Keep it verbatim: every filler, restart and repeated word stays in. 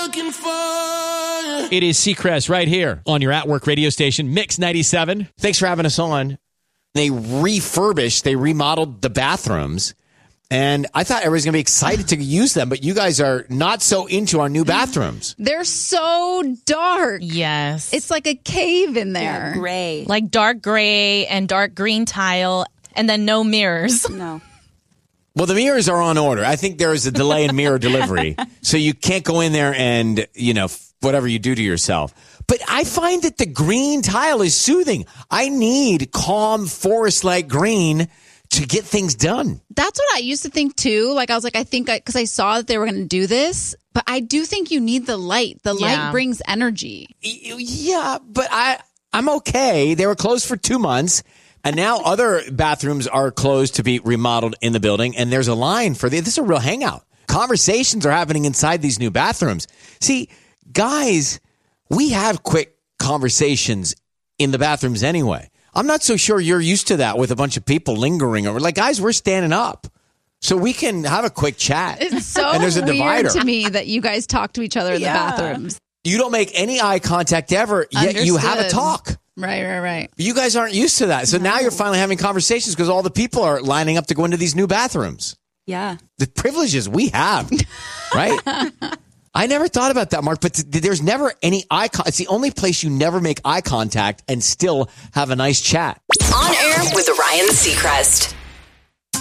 looking for. It is Seacrest right here on your at-work radio station, Mix ninety-seven. Thanks for having us on. They refurbished, they remodeled the bathrooms, and I thought everybody's going to be excited to use them, but you guys are not so into our new bathrooms. They're so dark. Yes. It's like a cave in there. Yeah, gray. Like dark gray and dark green tile, and then no mirrors. No. Well, the mirrors are on order. I think there is a delay in mirror delivery, so you can't go in there and, you know, whatever you do to yourself. But I find that the green tile is soothing. I need calm forest-like green to get things done. That's what I used to think too. Like I was like, I think because I, I saw that they were going to do this, but I do think you need the light. The Yeah. light brings energy. Yeah, but I, I'm okay. They were closed for two months, and now other bathrooms are closed to be remodeled in the building, and there's a line for the, this is a real hangout. Conversations are happening inside these new bathrooms. See, guys, we have quick conversations in the bathrooms anyway. I'm not so sure you're used to that with a bunch of people lingering over. Like, guys, we're standing up so we can have a quick chat. It's so and there's a weird divider. to me that you guys talk to each other in Yeah. the bathrooms. You don't make any eye contact ever, yet you have a Understood. talk. Right, right, right. You guys aren't used to that. So now you're finally having conversations because all the people are lining up to go into these new bathrooms. Yeah. The privileges we have, right? I never thought about that, Mark, but th- there's never any eye contact. It's the only place you never make eye contact and still have a nice chat. On air with Ryan Seacrest.